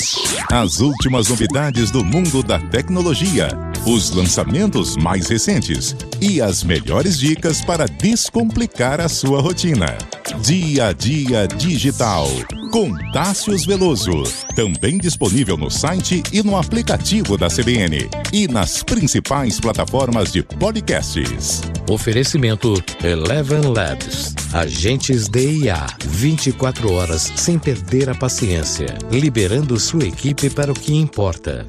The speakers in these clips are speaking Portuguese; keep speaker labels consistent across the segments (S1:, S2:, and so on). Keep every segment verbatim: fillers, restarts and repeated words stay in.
S1: As últimas novidades do mundo da tecnologia, os lançamentos mais recentes e as melhores dicas para descomplicar a sua rotina. Dia a Dia Digital, com Tássius Veloso. Também disponível no site e no aplicativo da C B N e nas principais plataformas de podcasts.
S2: Oferecimento Eleven Labs. Agentes D I A. vinte e quatro horas sem perder a paciência. Liberando sua equipe para o que importa.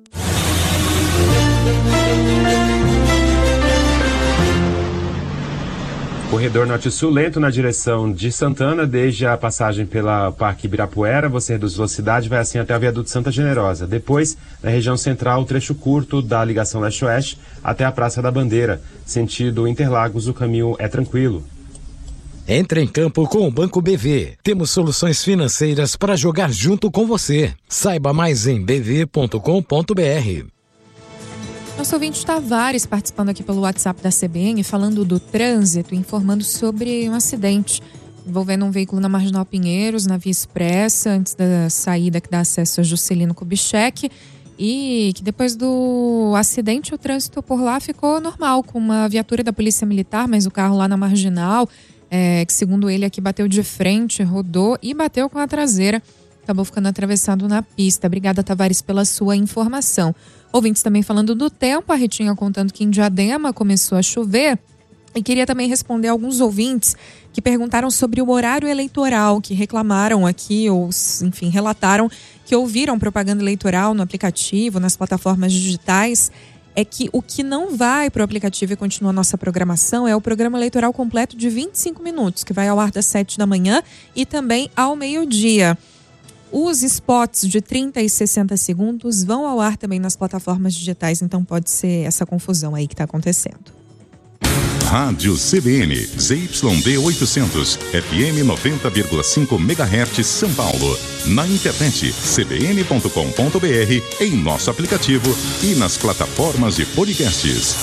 S3: Corredor Norte-Sul lento na direção de Santana, desde a passagem pela Parque Ibirapuera, você reduz velocidade, vai assim até a Viaduto Santa Generosa. Depois, na região central, o trecho curto da ligação leste-oeste até a Praça da Bandeira. Sentido Interlagos, o caminho é tranquilo.
S2: Entre em campo com o Banco B V. Temos soluções financeiras para jogar junto com você. Saiba mais em b v ponto com ponto b r.
S4: Nosso ouvinte Tavares participando aqui pelo WhatsApp da C B N, falando do trânsito, informando sobre um acidente envolvendo um veículo na Marginal Pinheiros, na Via Expressa, antes da saída que dá acesso a Juscelino Kubitschek, e que depois do acidente o trânsito por lá ficou normal, com uma viatura da Polícia Militar, mas o carro lá na Marginal, é, que segundo ele aqui bateu de frente, rodou e bateu com a traseira, acabou ficando atravessado na pista. Obrigada, Tavares, pela sua informação. Ouvintes também falando do tempo, a Ritinha contando que em Diadema começou a chover. E queria também responder a alguns ouvintes que perguntaram sobre o horário eleitoral, que reclamaram aqui, ou enfim, relataram que ouviram propaganda eleitoral no aplicativo, nas plataformas digitais. É que o que não vai para o aplicativo e continua a nossa programação é o programa eleitoral completo de vinte e cinco minutos, que vai ao ar das sete da manhã e também ao meio-dia. Os spots de trinta e sessenta segundos vão ao ar também nas plataformas digitais, então pode ser essa confusão aí que está acontecendo.
S1: Rádio C B N, Z Y D oitocentos, F M noventa vírgula cinco megahertz, São Paulo. Na internet, c b n ponto com ponto b r, em nosso aplicativo e nas plataformas de podcasts.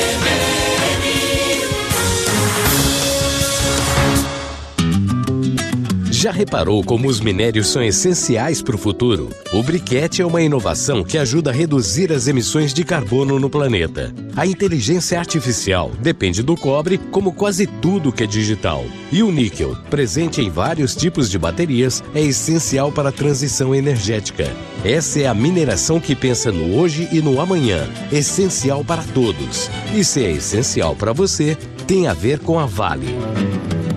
S2: Já reparou como os minérios são essenciais para o futuro? O briquete é uma inovação que ajuda a reduzir as emissões de carbono no planeta. A inteligência artificial depende do cobre, como quase tudo que é digital. E o níquel, presente em vários tipos de baterias, é essencial para a transição energética. Essa é a mineração que pensa no hoje e no amanhã, essencial para todos. E se é essencial para você, tem a ver com a Vale.